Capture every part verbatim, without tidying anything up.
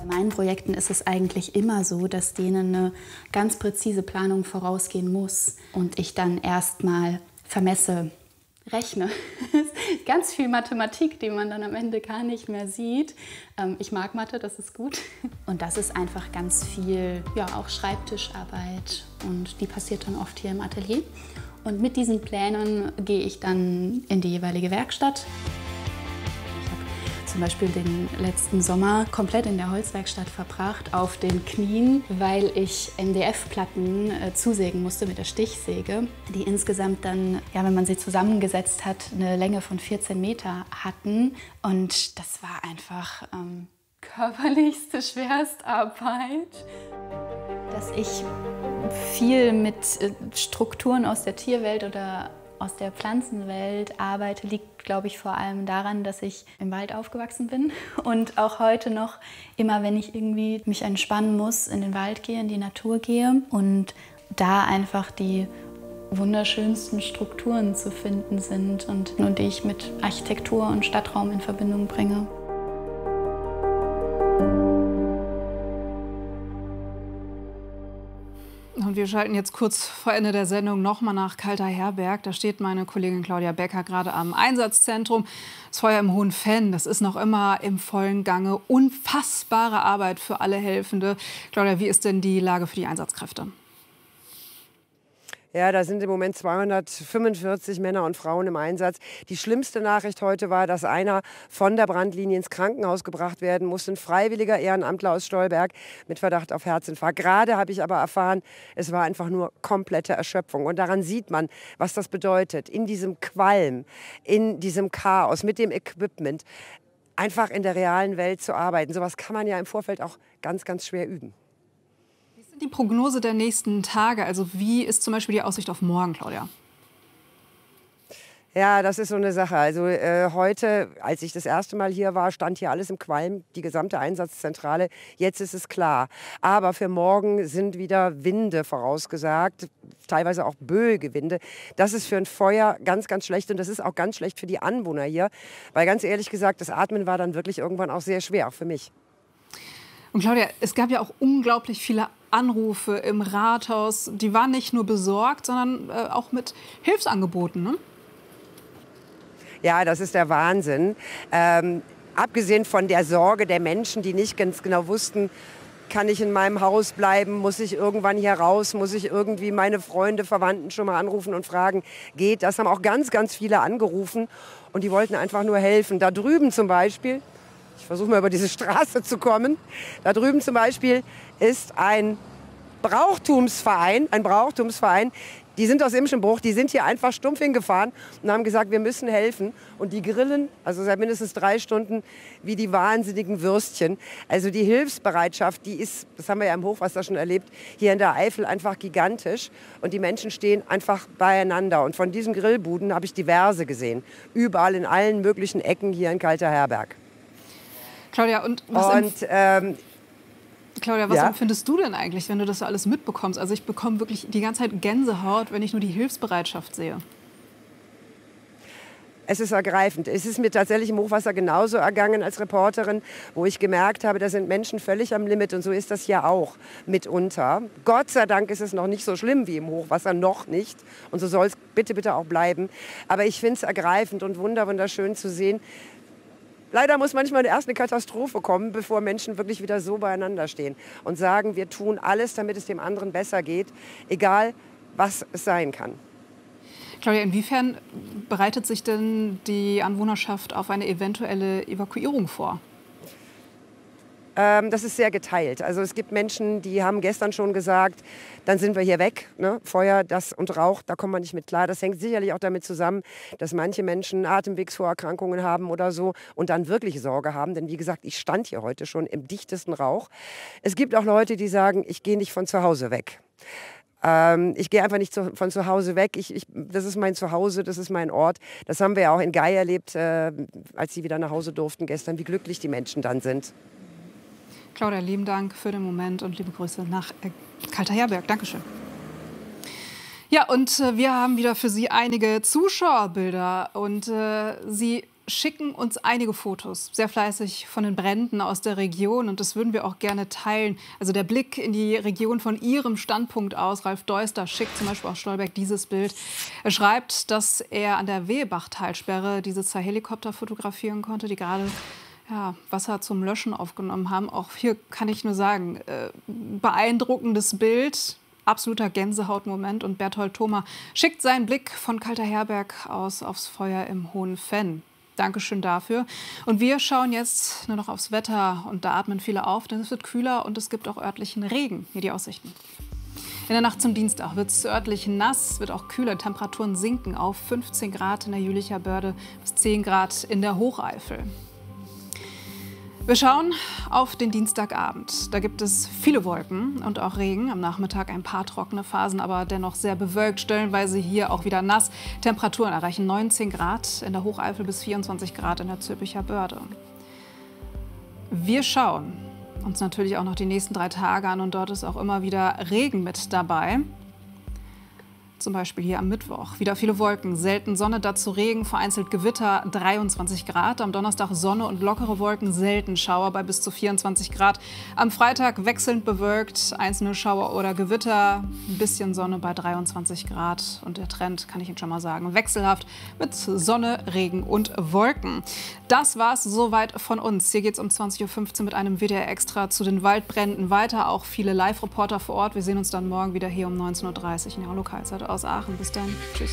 meinen Projekten ist es eigentlich immer so, dass denen eine ganz präzise Planung vorausgehen muss und ich dann erstmal vermesse, rechne. Ganz viel Mathematik, die man dann am Ende gar nicht mehr sieht. Ich mag Mathe, das ist gut. Und das ist einfach ganz viel, ja, auch Schreibtischarbeit und die passiert dann oft hier im Atelier. Und mit diesen Plänen gehe ich dann in die jeweilige Werkstatt. Zum Beispiel den letzten Sommer komplett in der Holzwerkstatt verbracht, auf den Knien, weil ich M D F-Platten äh, zusägen musste mit der Stichsäge, die insgesamt dann, ja, wenn man sie zusammengesetzt hat, eine Länge von vierzehn Meter hatten. Und das war einfach ähm, körperlichste Schwerstarbeit. Dass ich viel mit äh, Strukturen aus der Tierwelt oder aus der Pflanzenwelt arbeite, liegt, glaube ich, vor allem daran, dass ich im Wald aufgewachsen bin und auch heute noch immer, wenn ich irgendwie mich entspannen muss, in den Wald gehe, in die Natur gehe und da einfach die wunderschönsten Strukturen zu finden sind und, und die ich mit Architektur und Stadtraum in Verbindung bringe. Und wir schalten jetzt kurz vor Ende der Sendung noch mal nach Kalter-Herberg. Da steht meine Kollegin Claudia Becker gerade am Einsatzzentrum. Das Feuer im Hohenfenn, das ist noch immer im vollen Gange. Unfassbare Arbeit für alle Helfende. Claudia, wie ist denn die Lage für die Einsatzkräfte? Ja, da sind im Moment zweihundertfünfundvierzig Männer und Frauen im Einsatz. Die schlimmste Nachricht heute war, dass einer von der Brandlinie ins Krankenhaus gebracht werden musste. Ein freiwilliger Ehrenamtler aus Stolberg mit Verdacht auf Herzinfarkt. Gerade habe ich aber erfahren, es war einfach nur komplette Erschöpfung. Und daran sieht man, was das bedeutet. In diesem Qualm, in diesem Chaos, mit dem Equipment, einfach in der realen Welt zu arbeiten. Sowas kann man ja im Vorfeld auch ganz, ganz schwer üben. Die Prognose der nächsten Tage, also wie ist zum Beispiel die Aussicht auf morgen, Claudia? Ja, das ist so eine Sache. Also äh, heute, als ich das erste Mal hier war, stand hier alles im Qualm, die gesamte Einsatzzentrale. Jetzt ist es klar. Aber für morgen sind wieder Winde vorausgesagt, teilweise auch Böegewinde. Das ist für ein Feuer ganz, ganz schlecht und das ist auch ganz schlecht für die Anwohner hier. Weil ganz ehrlich gesagt, das Atmen war dann wirklich irgendwann auch sehr schwer, auch für mich. Und Claudia, es gab ja auch unglaublich viele Anrufe im Rathaus. Die waren nicht nur besorgt, sondern äh, auch mit Hilfsangeboten, ne? Ja, das ist der Wahnsinn. Ähm, abgesehen von der Sorge der Menschen, die nicht ganz genau wussten, kann ich in meinem Haus bleiben, muss ich irgendwann hier raus, muss ich irgendwie meine Freunde, Verwandten schon mal anrufen und fragen, geht das? Haben auch ganz, ganz viele angerufen und die wollten einfach nur helfen. Da drüben zum Beispiel, ich versuche mal über diese Straße zu kommen. Da drüben zum Beispiel ist ein Brauchtumsverein, ein Brauchtumsverein. Die sind aus Imschenbruch, die sind hier einfach stumpf hingefahren und haben gesagt, wir müssen helfen. Und die grillen, also seit mindestens drei Stunden, wie die wahnsinnigen Würstchen. Also die Hilfsbereitschaft, die ist, das haben wir ja im Hochwasser schon erlebt, hier in der Eifel einfach gigantisch. Und die Menschen stehen einfach beieinander. Und von diesen Grillbuden habe ich diverse gesehen. Überall in allen möglichen Ecken hier in Kalter-Herberg. Claudia, und was, und, ähm, Claudia, was ja? empfindest du denn eigentlich, wenn du das so alles mitbekommst? Also ich bekomme wirklich die ganze Zeit Gänsehaut, wenn ich nur die Hilfsbereitschaft sehe. Es ist ergreifend. Es ist mir tatsächlich im Hochwasser genauso ergangen als Reporterin, wo ich gemerkt habe, da sind Menschen völlig am Limit. Und so ist das ja auch mitunter. Gott sei Dank ist es noch nicht so schlimm wie im Hochwasser, noch nicht. Und so soll es bitte, bitte auch bleiben. Aber ich finde es ergreifend und wunderschön zu sehen. Leider muss manchmal erst eine Katastrophe kommen, bevor Menschen wirklich wieder so beieinander stehen und sagen, wir tun alles, damit es dem anderen besser geht, egal was es sein kann. Claudia, inwiefern bereitet sich denn die Anwohnerschaft auf eine eventuelle Evakuierung vor? Ähm, das ist sehr geteilt. Also es gibt Menschen, die haben gestern schon gesagt, dann sind wir hier weg. Ne? Feuer das und Rauch, da kommen wir nicht mit klar. Das hängt sicherlich auch damit zusammen, dass manche Menschen Atemwegsvorerkrankungen haben oder so und dann wirklich Sorge haben. Denn wie gesagt, ich stand hier heute schon im dichtesten Rauch. Es gibt auch Leute, die sagen, ich gehe nicht von zu Hause weg. Ähm, ich gehe einfach nicht zu, von zu Hause weg. Ich, ich, das ist mein Zuhause, das ist mein Ort. Das haben wir ja auch in Gei erlebt, äh, als sie wieder nach Hause durften gestern, wie glücklich die Menschen dann sind. Claudia, lieben Dank für den Moment und liebe Grüße nach äh, Kalter-Herberg. Dankeschön. Ja, und äh, wir haben wieder für Sie einige Zuschauerbilder und äh, sie schicken uns einige Fotos, sehr fleißig von den Bränden aus der Region. Und das würden wir auch gerne teilen. Also der Blick in die Region von Ihrem Standpunkt aus. Ralf Deuster schickt zum Beispiel aus Stolberg dieses Bild. Er schreibt, dass er an der Wehebach-Talsperre diese zwei Helikopter fotografieren konnte, die gerade ja, Wasser zum Löschen aufgenommen haben. Auch hier kann ich nur sagen, äh, beeindruckendes Bild. Absoluter Gänsehautmoment. Und Berthold Thoma schickt seinen Blick von Kalter Herberg aus aufs Feuer im Hohen Venn. Dankeschön dafür. Und wir schauen jetzt nur noch aufs Wetter. Und da atmen viele auf, denn es wird kühler und es gibt auch örtlichen Regen. Hier die Aussichten. In der Nacht zum Dienstag wird es örtlich nass, wird auch kühler. Temperaturen sinken auf fünfzehn Grad in der Jülicher Börde bis zehn Grad in der Hocheifel. Wir schauen auf den Dienstagabend. Da gibt es viele Wolken und auch Regen. Am Nachmittag ein paar trockene Phasen, aber dennoch sehr bewölkt. Stellenweise hier auch wieder nass. Temperaturen erreichen neunzehn Grad in der Hocheifel bis vierundzwanzig Grad in der Zülpicher Börde. Wir schauen uns natürlich auch noch die nächsten drei Tage an und dort ist auch immer wieder Regen mit dabei. Zum Beispiel hier am Mittwoch. Wieder viele Wolken, selten Sonne, dazu Regen, vereinzelt Gewitter, dreiundzwanzig Grad. Am Donnerstag Sonne und lockere Wolken, selten Schauer bei bis zu vierundzwanzig Grad. Am Freitag wechselnd bewölkt, einzelne Schauer oder Gewitter, ein bisschen Sonne bei dreiundzwanzig Grad. Und der Trend, kann ich Ihnen schon mal sagen, wechselhaft mit Sonne, Regen und Wolken. Das war's soweit von uns. Hier geht's um zwanzig Uhr fünfzehn mit einem W D R Extra zu den Waldbränden weiter. Auch viele Live-Reporter vor Ort. Wir sehen uns dann morgen wieder hier um neunzehn Uhr dreißig in der Lokalzeit aus Aachen. Bis dann. Tschüss.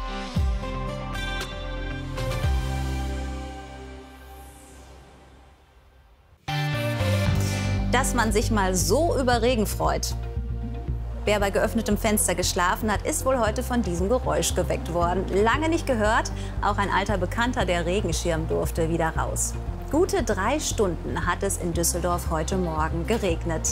Dass man sich mal so über Regen freut. Wer bei geöffnetem Fenster geschlafen hat, ist wohl heute von diesem Geräusch geweckt worden. Lange nicht gehört, auch ein alter Bekannter, der Regenschirm, durfte wieder raus. Gute drei Stunden hat es in Düsseldorf heute Morgen geregnet.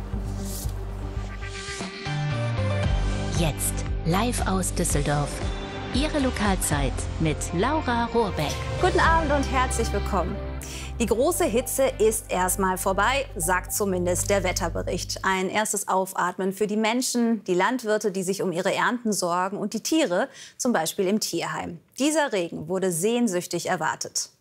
Jetzt live aus Düsseldorf. Ihre Lokalzeit mit Laura Rohrbeck. Guten Abend und herzlich willkommen. Die große Hitze ist erstmal vorbei, sagt zumindest der Wetterbericht. Ein erstes Aufatmen für die Menschen, die Landwirte, die sich um ihre Ernten sorgen und die Tiere, zum Beispiel im Tierheim. Dieser Regen wurde sehnsüchtig erwartet.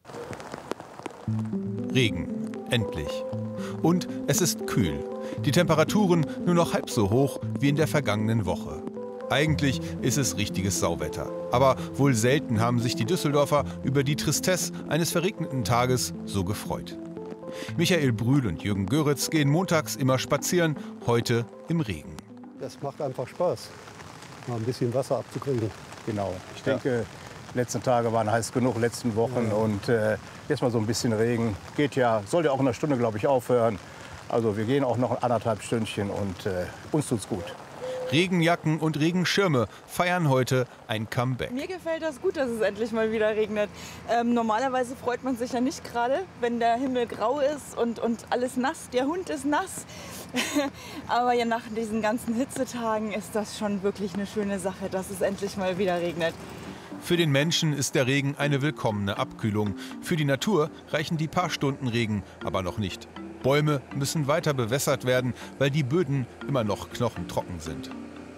Regen, endlich. Und es ist kühl. Die Temperaturen nur noch halb so hoch wie in der vergangenen Woche. Eigentlich ist es richtiges Sauwetter. Aber wohl selten haben sich die Düsseldorfer über die Tristesse eines verregneten Tages so gefreut. Michael Brühl und Jürgen Göritz gehen montags immer spazieren, heute im Regen. Das macht einfach Spaß, mal ein bisschen Wasser abzukriegen. Genau. Ich denke, die letzten Tage waren heiß genug, letzten Wochen. Ja. Und äh, jetzt mal so ein bisschen Regen. Geht ja, soll ja auch in einer Stunde, glaube ich, aufhören. Also wir gehen auch noch anderthalb Stündchen und äh, uns tut's gut. Regenjacken und Regenschirme feiern heute ein Comeback. Mir gefällt das gut, dass es endlich mal wieder regnet. Ähm, normalerweise freut man sich ja nicht gerade, wenn der Himmel grau ist und, und alles nass. Der Hund ist nass. Aber ja, nach diesen ganzen Hitzetagen ist das schon wirklich eine schöne Sache, dass es endlich mal wieder regnet. Für den Menschen ist der Regen eine willkommene Abkühlung. Für die Natur reichen die paar Stunden Regen aber noch nicht. Bäume müssen weiter bewässert werden, weil die Böden immer noch knochentrocken sind.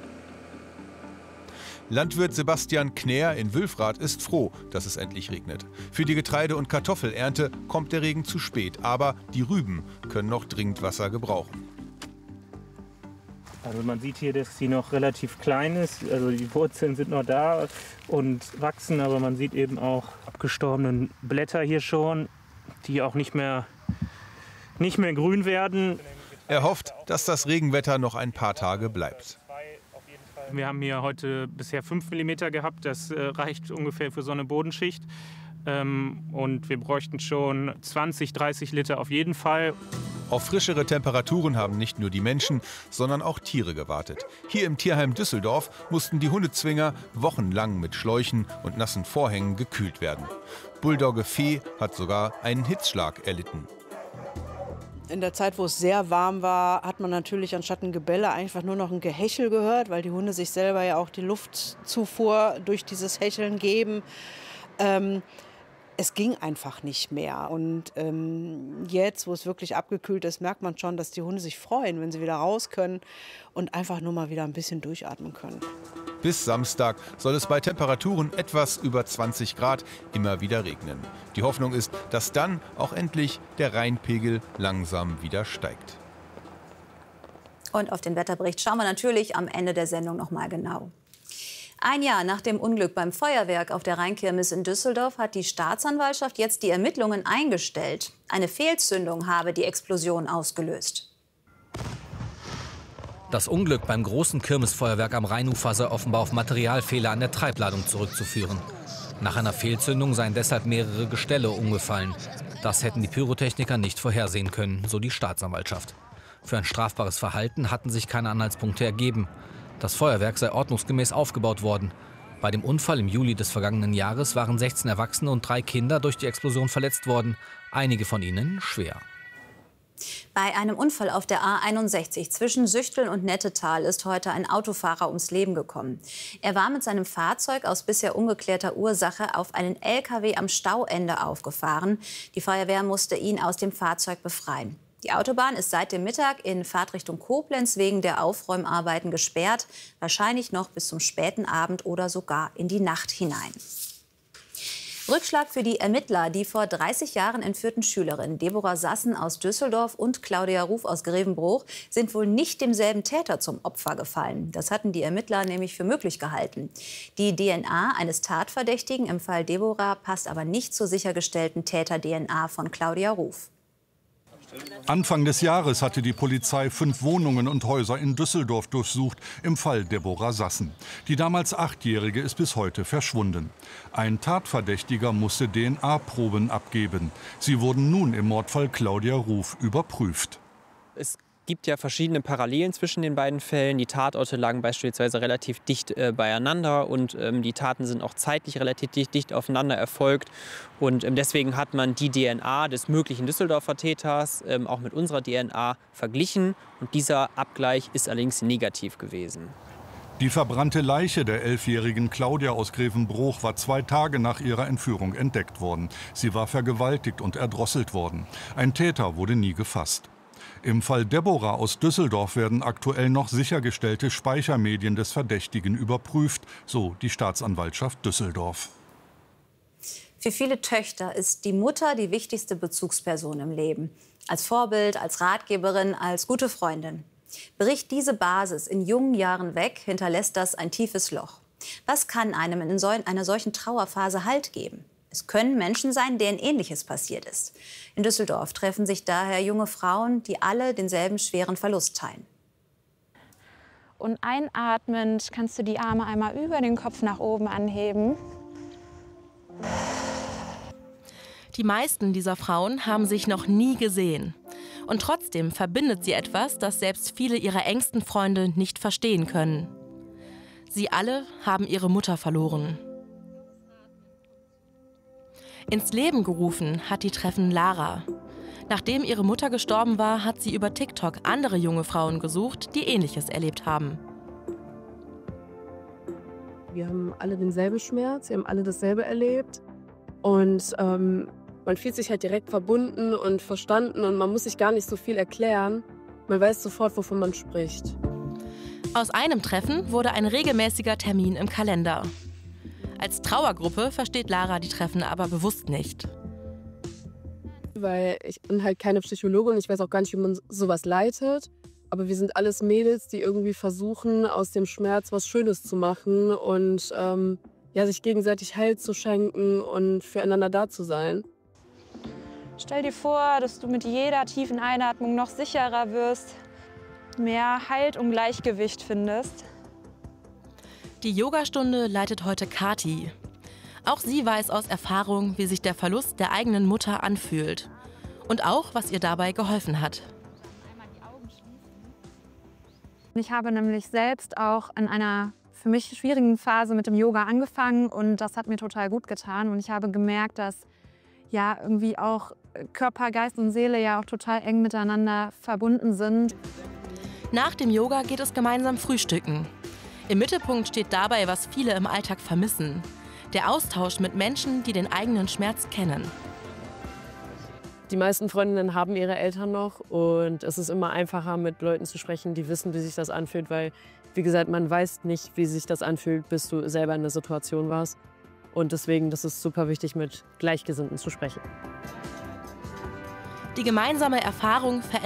Landwirt Sebastian Knähr in Wülfrath ist froh, dass es endlich regnet. Für die Getreide- und Kartoffelernte kommt der Regen zu spät, aber die Rüben können noch dringend Wasser gebrauchen. Also man sieht hier, dass sie noch relativ klein ist, also die Wurzeln sind noch da und wachsen, aber man sieht eben auch abgestorbene Blätter hier schon, die auch nicht mehr nicht mehr grün werden. Er hofft, dass das Regenwetter noch ein paar Tage bleibt. Wir haben hier heute bisher fünf Millimeter gehabt. Das äh, reicht ungefähr für so eine Bodenschicht. Ähm, und wir bräuchten schon zwanzig, dreißig Liter auf jeden Fall. Auf frischere Temperaturen haben nicht nur die Menschen, sondern auch Tiere gewartet. Hier im Tierheim Düsseldorf mussten die Hundezwinger wochenlang mit Schläuchen und nassen Vorhängen gekühlt werden. Bulldogge Fee hat sogar einen Hitzschlag erlitten. In der Zeit, wo es sehr warm war, hat man natürlich anstatt ein Gebelle einfach nur noch ein Gehechel gehört, weil die Hunde sich selber ja auch die Luftzufuhr durch dieses Hecheln geben. Ähm, es ging einfach nicht mehr. Und ähm, jetzt, wo es wirklich abgekühlt ist, merkt man schon, dass die Hunde sich freuen, wenn sie wieder raus können und einfach nur mal wieder ein bisschen durchatmen können. Bis Samstag soll es bei Temperaturen etwas über zwanzig Grad immer wieder regnen. Die Hoffnung ist, dass dann auch endlich der Rheinpegel langsam wieder steigt. Und auf den Wetterbericht schauen wir natürlich am Ende der Sendung noch mal genau. Ein Jahr nach dem Unglück beim Feuerwerk auf der Rheinkirmes in Düsseldorf hat die Staatsanwaltschaft jetzt die Ermittlungen eingestellt. Eine Fehlzündung habe die Explosion ausgelöst. Das Unglück beim großen Kirmesfeuerwerk am Rheinufer sei offenbar auf Materialfehler an der Treibladung zurückzuführen. Nach einer Fehlzündung seien deshalb mehrere Gestelle umgefallen. Das hätten die Pyrotechniker nicht vorhersehen können, so die Staatsanwaltschaft. Für ein strafbares Verhalten hatten sich keine Anhaltspunkte ergeben. Das Feuerwerk sei ordnungsgemäß aufgebaut worden. Bei dem Unfall im Juli des vergangenen Jahres waren sechzehn Erwachsene und drei Kinder durch die Explosion verletzt worden. Einige von ihnen schwer. Bei einem Unfall auf der A einundsechzig zwischen Süchteln und Nettetal ist heute ein Autofahrer ums Leben gekommen. Er war mit seinem Fahrzeug aus bisher ungeklärter Ursache auf einen L K W am Stauende aufgefahren. Die Feuerwehr musste ihn aus dem Fahrzeug befreien. Die Autobahn ist seit dem Mittag in Fahrtrichtung Koblenz wegen der Aufräumarbeiten gesperrt. Wahrscheinlich noch bis zum späten Abend oder sogar in die Nacht hinein. Rückschlag für die Ermittler. Die vor dreißig Jahren entführten Schülerinnen Deborah Sassen aus Düsseldorf und Claudia Ruf aus Grevenbruch sind wohl nicht demselben Täter zum Opfer gefallen. Das hatten die Ermittler nämlich für möglich gehalten. Die D N A eines Tatverdächtigen im Fall Deborah passt aber nicht zur sichergestellten Täter-D N A von Claudia Ruf. Anfang des Jahres hatte die Polizei fünf Wohnungen und Häuser in Düsseldorf durchsucht, im Fall Deborah Sassen. Die damals Achtjährige ist bis heute verschwunden. Ein Tatverdächtiger musste D N A-Proben abgeben. Sie wurden nun im Mordfall Claudia Ruf überprüft. Es gibt ja verschiedene Parallelen zwischen den beiden Fällen. Die Tatorte lagen beispielsweise relativ dicht äh, beieinander und ähm, die Taten sind auch zeitlich relativ dicht, dicht aufeinander erfolgt. Und ähm, deswegen hat man die D N A des möglichen Düsseldorfer Täters ähm, auch mit unserer D N A verglichen. Und dieser Abgleich ist allerdings negativ gewesen. Die verbrannte Leiche der elfjährigen Claudia aus Grevenbruch war zwei Tage nach ihrer Entführung entdeckt worden. Sie war vergewaltigt und erdrosselt worden. Ein Täter wurde nie gefasst. Im Fall Deborah aus Düsseldorf werden aktuell noch sichergestellte Speichermedien des Verdächtigen überprüft, so die Staatsanwaltschaft Düsseldorf. Für viele Töchter ist die Mutter die wichtigste Bezugsperson im Leben. Als Vorbild, als Ratgeberin, als gute Freundin. Bricht diese Basis in jungen Jahren weg, hinterlässt das ein tiefes Loch. Was kann einem in so einer solchen Trauerphase Halt geben? Es können Menschen sein, denen Ähnliches passiert ist. In Düsseldorf treffen sich daher junge Frauen, die alle denselben schweren Verlust teilen. Und einatmend kannst du die Arme einmal über den Kopf nach oben anheben. Die meisten dieser Frauen haben sich noch nie gesehen. Und trotzdem verbindet sie etwas, das selbst viele ihrer engsten Freunde nicht verstehen können. Sie alle haben ihre Mutter verloren. Ins Leben gerufen hat die Treffen Lara. Nachdem ihre Mutter gestorben war, hat sie über TikTok andere junge Frauen gesucht, die Ähnliches erlebt haben. Wir haben alle denselben Schmerz, wir haben alle dasselbe erlebt. Und ähm, man fühlt sich halt direkt verbunden und verstanden und man muss sich gar nicht so viel erklären. Man weiß sofort, wovon man spricht. Aus einem Treffen wurde ein regelmäßiger Termin im Kalender. Als Trauergruppe versteht Lara die Treffen aber bewusst nicht. Weil ich bin halt keine Psychologin, ich weiß auch gar nicht, wie man sowas leitet. Aber wir sind alles Mädels, die irgendwie versuchen, aus dem Schmerz was Schönes zu machen und ähm, ja, sich gegenseitig Halt zu schenken und füreinander da zu sein. Stell dir vor, dass du mit jeder tiefen Einatmung noch sicherer wirst, mehr Halt und Gleichgewicht findest. Die Yogastunde leitet heute Kati. Auch sie weiß aus Erfahrung, wie sich der Verlust der eigenen Mutter anfühlt. Und auch, was ihr dabei geholfen hat. Ich habe nämlich selbst auch in einer für mich schwierigen Phase mit dem Yoga angefangen und das hat mir total gut getan. Und ich habe gemerkt, dass ja irgendwie auch Körper, Geist und Seele ja auch total eng miteinander verbunden sind. Nach dem Yoga geht es gemeinsam frühstücken. Im Mittelpunkt steht dabei, was viele im Alltag vermissen. Der Austausch mit Menschen, die den eigenen Schmerz kennen. Die meisten Freundinnen haben ihre Eltern noch und es ist immer einfacher, mit Leuten zu sprechen, die wissen, wie sich das anfühlt, weil wie gesagt, man weiß nicht, wie sich das anfühlt, bis du selber in der Situation warst. Und deswegen, das ist super wichtig, mit Gleichgesinnten zu sprechen. Die gemeinsame Erfahrung verändert